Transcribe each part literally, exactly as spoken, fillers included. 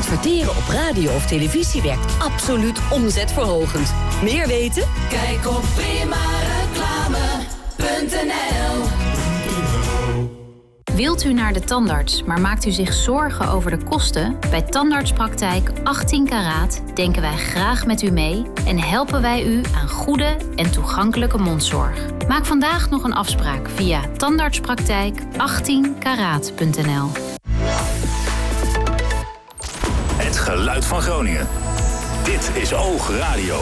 Adverteren op radio of televisie werkt absoluut omzetverhogend. Meer weten? Kijk op primareclame punt n l. Wilt u naar de tandarts, maar maakt u zich zorgen over de kosten? Bij Tandartspraktijk achttien karaat denken wij graag met u mee en helpen wij u aan goede en toegankelijke mondzorg. Maak vandaag nog een afspraak via tandartspraktijk achttien karaat punt n l. Het geluid van Groningen. Dit is Oog Radio.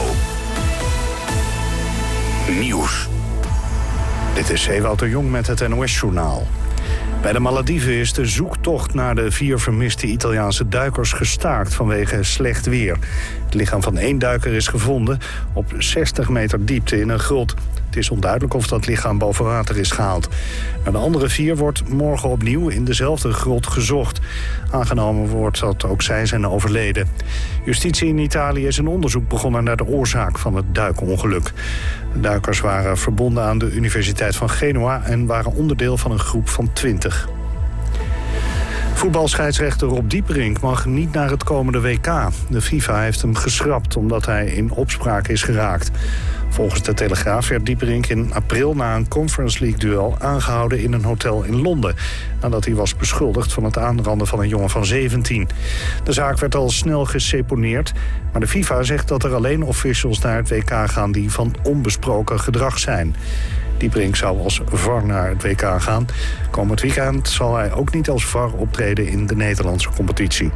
Nieuws. Dit is Ewout de Jong met het N O S-journaal. Bij de Malediven is de zoektocht naar de vier vermiste Italiaanse duikers gestaakt vanwege slecht weer. Het lichaam van één duiker is gevonden op zestig meter diepte in een grot. Het is onduidelijk of dat lichaam boven water is gehaald. Naar de andere vier wordt morgen opnieuw in dezelfde grot gezocht. Aangenomen wordt dat ook zij zijn overleden. Justitie in Italië is een onderzoek begonnen naar de oorzaak van het duikongeluk. De duikers waren verbonden aan de Universiteit van Genua en waren onderdeel van een groep van twintig. Voetbalscheidsrechter Rob Dieperink mag niet naar het komende W K. De FIFA heeft hem geschrapt omdat hij in opspraak is geraakt. Volgens de Telegraaf werd Dieperink in april na een Conference League-duel aangehouden in een hotel in Londen, nadat hij was beschuldigd van het aanranden van een jongen van zeventien. De zaak werd al snel geseponeerd, maar de FIFA zegt dat er alleen officials naar het W K gaan die van onbesproken gedrag zijn. Dieperink zou als V A R naar het W K gaan. Komend weekend zal hij ook niet als V A R optreden in de Nederlandse competitie.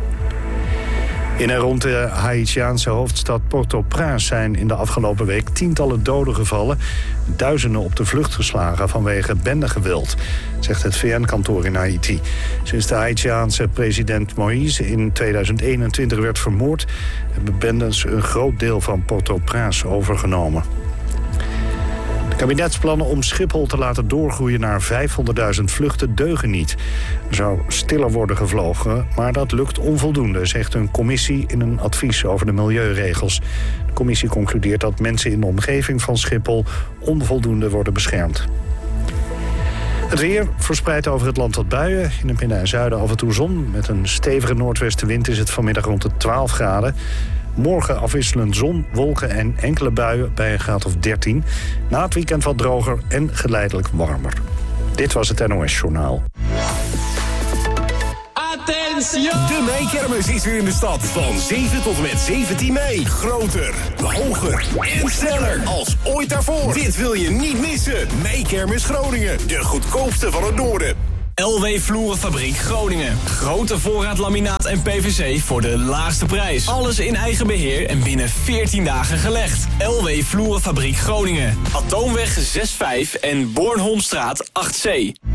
In en rond de Haïtiaanse hoofdstad Port-au-Prince zijn in de afgelopen week tientallen doden gevallen, duizenden op de vlucht geslagen vanwege bendegeweld, zegt het V N-kantoor in Haïti. Sinds de Haïtiaanse president Moïse in tweeduizend eenentwintig werd vermoord, hebben bendes een groot deel van Port-au-Prince overgenomen. De kabinetsplannen om Schiphol te laten doorgroeien naar vijfhonderdduizend vluchten deugen niet. Er zou stiller worden gevlogen, maar dat lukt onvoldoende, zegt een commissie in een advies over de milieuregels. De commissie concludeert dat mensen in de omgeving van Schiphol onvoldoende worden beschermd. Het weer verspreidt over het land wat buien. In het midden en zuiden af en toe zon. Met een stevige noordwestenwind is het vanmiddag rond de twaalf graden. Morgen afwisselend zon, wolken en enkele buien bij een graad of dertien. Na het weekend wat droger en geleidelijk warmer. Dit was het N O S-journaal. De meikermis is weer in de stad. Van zeven tot en met zeventien mei. Groter, hoger en sneller als ooit daarvoor. Dit wil je niet missen. Meikermis Groningen. De goedkoopste van het noorden. L W Vloerenfabriek Groningen. Grote voorraad laminaat en P V C voor de laagste prijs. Alles in eigen beheer en binnen veertien dagen gelegd. L W Vloerenfabriek Groningen. Atoomweg zes vijf en Bornholmstraat acht C.